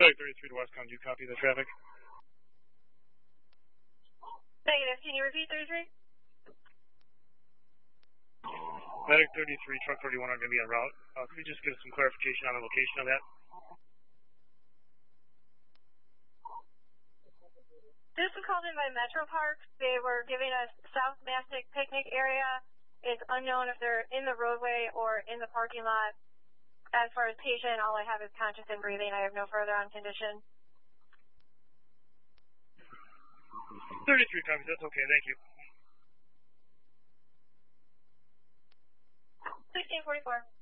Medic 33 to Westcon, do you copy the traffic? Negative. Can you repeat 33? Medic 33, truck 31 are going to be en route. Could you just give us some clarification on the location of that? This was called in by Metro Parks. They were giving us South Mastic picnic area. It's unknown if they're in the roadway or in the parking lot. As far as patient, all I have is conscious and breathing. I have no further on condition. 33 copies, that's okay, thank you. 1644.